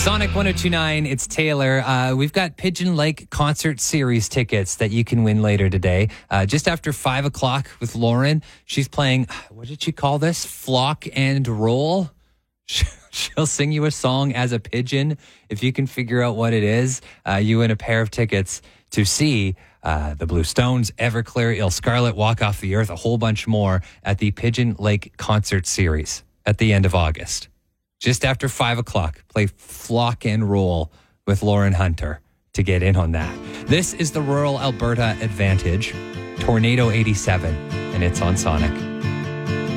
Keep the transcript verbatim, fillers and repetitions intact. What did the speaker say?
Sonic one oh two point nine, it's Taylor. Uh, we've got Pigeon Lake Concert Series tickets that you can win later today. Uh, just after five o'clock with Lauren. She's playing, what did she call this? Flock and Roll? She'll sing you a song as a pigeon. If you can figure out what it is, uh, you win a pair of tickets to see uh, the Blue Stones, Everclear, Il Scarlet, Walk Off the Earth, a whole bunch more at the Pigeon Lake Concert Series at the end of August. Just after five o'clock, play Flock and Roll with Lauren Hunter to get in on that. This is the Rural Alberta Advantage, Tornado eighty-seven, and it's on Sonic.